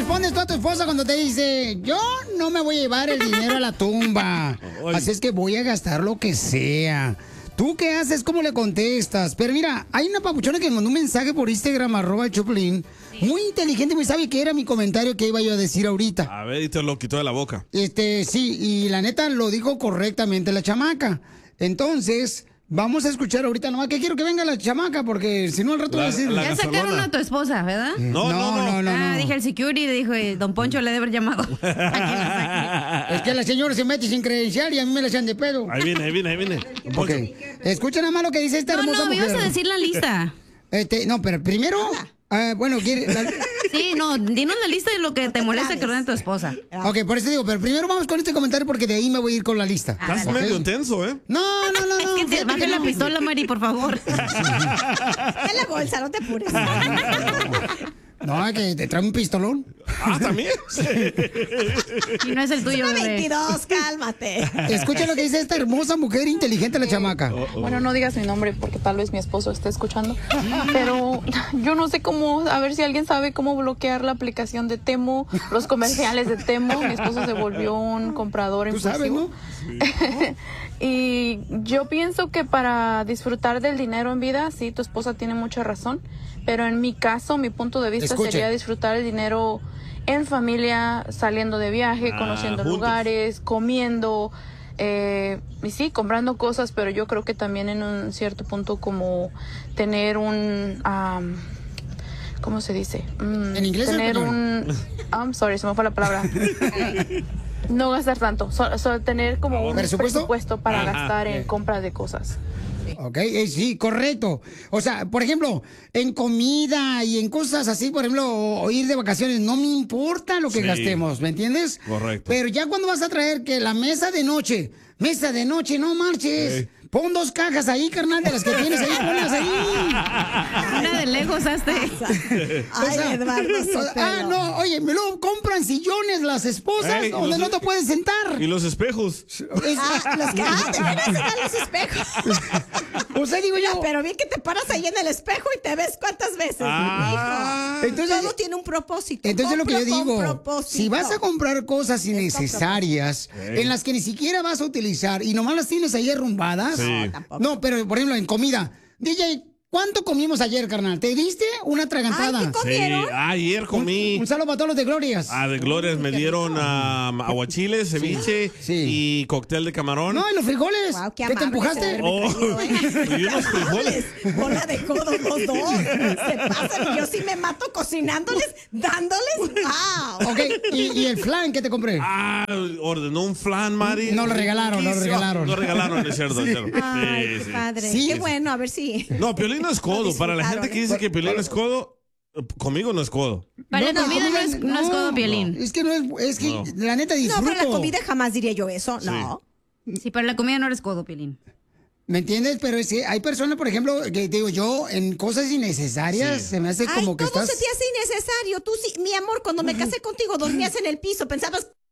respondes tú a tu esposa cuando te dice, yo no me voy a llevar el dinero a la tumba? Así es que voy a gastar lo que sea. ¿Tú qué haces? ¿Cómo le contestas? Pero mira, hay una papuchona que me mandó un mensaje por Instagram, @Choplin. Muy inteligente, muy sabe que era mi comentario que iba yo a decir ahorita. A ver, y te lo quitó de la boca. Sí, y la neta lo dijo correctamente la chamaca. Entonces, vamos a escuchar ahorita nomás que quiero que venga la chamaca, porque si no al rato va a decir... Ya sacaron a tu esposa, ¿verdad? No. Dije el security, dijo, don Poncho le debe haber llamado. Es que la señora se mete sin credencial y a mí me la echan de pedo. Ahí viene. Okay. Escucha nada más lo que dice esta hermosa mujer. No, me ibas a decir la lista. No, pero primero... bueno, Sí, no, dinos la lista de lo que te molesta que ordene tu esposa. Ok, por eso digo, pero primero vamos con este comentario porque de ahí me voy a ir con la lista. Estás medio intenso, ¿eh? No. Es que te baje la pistola, Mari, por favor. En la bolsa, no te apures. No, que te trae un pistolón. ¿También? Y no es el tuyo, bebé. 22, cálmate. Escucha lo que dice esta hermosa mujer inteligente, la chamaca. Bueno, no digas mi nombre porque tal vez mi esposo esté escuchando. Pero yo no sé cómo, a ver si alguien sabe cómo bloquear la aplicación de Temu, los comerciales de Temu. Mi esposo se volvió un comprador impulsivo. Tú sabes, ¿no? Y yo pienso que para disfrutar del dinero en vida, sí, tu esposa tiene mucha razón. Pero en mi caso, mi punto de vista sería disfrutar el dinero en familia, saliendo de viaje, conociendo lugares, comiendo, y sí, comprando cosas, pero yo creo que también en un cierto punto como tener un... ¿cómo se dice? ¿En inglés? Tener I'm sorry, se me fue la palabra. No gastar tanto, solo tener como un presupuesto para gastar en compra de cosas. Ok, sí, correcto. O sea, por ejemplo, en comida y en cosas así, por ejemplo, o ir de vacaciones, no me importa lo que gastemos, ¿me entiendes? Correcto. Pero ya cuando vas a traer que la mesa de noche, no marches. Pon 2 cajas ahí, carnal, de las que tienes ahí, ponlas ahí. Una de Legos hazte. Eduardo. No, oye, me lo compran sillones las esposas donde no te puedes sentar. Y los espejos. Los que los espejos. O sea, digo yo. Pero bien que te paras ahí en el espejo y te ves cuántas veces. Hijo. Entonces, todo tiene un propósito. Entonces lo que yo digo, si vas a comprar cosas innecesarias en las que ni siquiera vas a utilizar y nomás las tienes ahí arrumbadas. No, pero por ejemplo en comida, DJ, ¿cuánto comimos ayer, carnal? ¿Te diste una atragantada? ¿Qué comieron? Sí, ayer comí. Un saludo para todos los de Glorias. De Glorias me dieron aguachiles, ceviche y cóctel de camarón. No, y los frijoles. Wow, ¿Qué te empujaste? Y unos frijoles. Bola de codos los dos. Se pasan y yo sí me mato cocinándoles, dándoles. ¡Wow! Ok, ¿y el flan que te compré? Ordenó un flan, Mari. No lo regalaron, No regalaron, es cierto. Ay, qué padre. Sí. Qué bueno, a ver si... No, Piolín no es codo. Para la gente que dice que Piolín es codo, conmigo no es codo. Para la comida no es codo, Piolín. Es que es que la neta disfruto. No, para la comida jamás diría yo eso, no. Sí, para la comida no eres codo, Piolín. ¿Me entiendes? Pero es que hay personas, por ejemplo, que digo yo, en cosas innecesarias se me hace como que todo estás... se te hace innecesario. Tú sí, mi amor, cuando me casé contigo dormías en el piso, pensabas